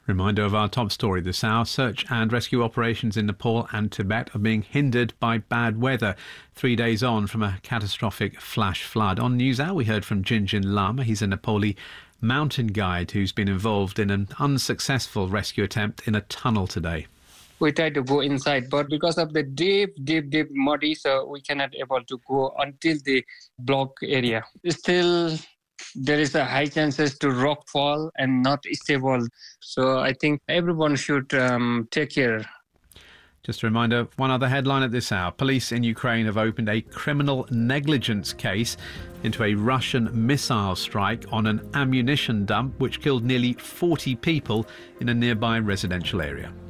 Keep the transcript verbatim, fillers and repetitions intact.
Reminder of our top story this hour. Search and rescue operations in Nepal and Tibet are being hindered by bad weather, three days on from a catastrophic flash flood. On NewsHour, we heard from Jinjin Lama. He's a Nepali mountain guide who's been involved in an unsuccessful rescue attempt in a tunnel today. We tried to go inside, but because of the deep, deep, deep muddy, so we cannot able to go until the block area. Still, there is a high chances to rock fall and not stable. So I think everyone should um, take care. Just a reminder, one other headline at this hour. Police in Ukraine have opened a criminal negligence case into a Russian missile strike on an ammunition dump which killed nearly forty people in a nearby residential area.